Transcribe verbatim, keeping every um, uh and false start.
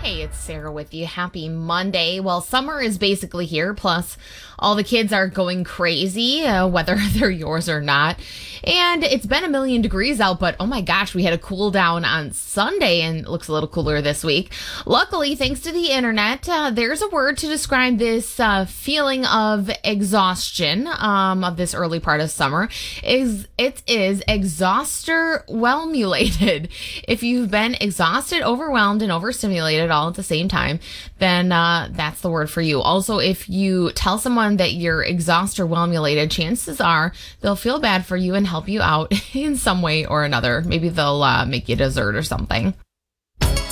Hey, it's Sarah with you. Happy Monday. Well, summer is basically here, plus all the kids are going crazy, uh, whether they're yours or not. And it's been a million degrees out, but oh my gosh, we had a cool down on Sunday and it looks a little cooler this week. Luckily, thanks to the internet, uh, there's a word to describe this uh, feeling of exhaustion um, of this early part of summer. Is It is exhauster whelmulated. If you've been exhausted, overwhelmed, and overstimulated all at the same time, then uh, that's the word for you. Also, if you tell someone that you're exhausted or whelmulated, chances are they'll feel bad for you and help you out in some way or another. Maybe they'll uh, make you dessert or something.